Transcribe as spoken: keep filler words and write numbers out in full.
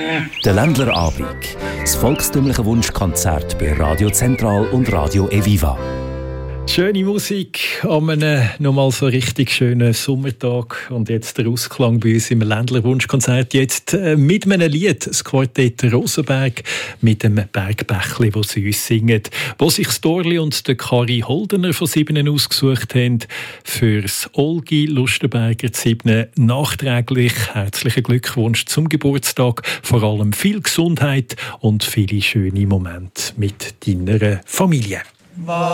Der Ländlerabend. Das volkstümliche Wunschkonzert bei Radio Zentral und Radio Eviva. Schöne Musik an einem nochmal so richtig schönen Sommertag. Und jetzt der Ausklang bei uns im Ländler Wunschkonzert. Jetzt äh, mit einem Lied, das Quartett Rosenberg, mit dem Bergbächli, das sie uns singen. Wo sich das Dorli und der Kari Holdener von Siebenen ausgesucht haben, fürs Olgi Lustenberger Siebnen nachträglich herzlichen Glückwunsch zum Geburtstag. Vor allem viel Gesundheit und viele schöne Momente mit deiner Familie.